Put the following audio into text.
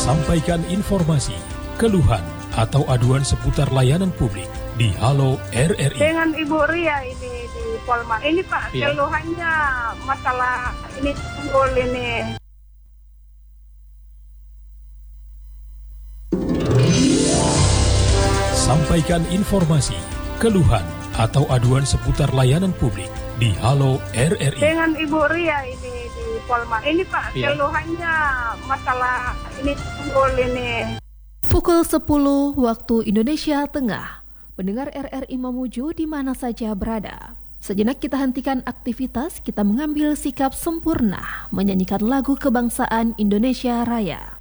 Sampaikan informasi, keluhan, atau aduan seputar layanan publik di Halo RRI. Dengan Ibu Ria ini di Polma. Ini Pak, keluhannya masalah ini tunggul ini. Sampaikan informasi, keluhan, atau aduan seputar layanan publik di Halo RRI. Dengan Ibu Ria ini di Polma. Ini Pak, keluhannya masalah ini tunggul ini. Pukul 10 waktu Indonesia Tengah. Pendengar RRI Mamuju di mana saja berada. Sejenak kita hentikan aktivitas, kita mengambil sikap sempurna menyanyikan lagu kebangsaan Indonesia Raya.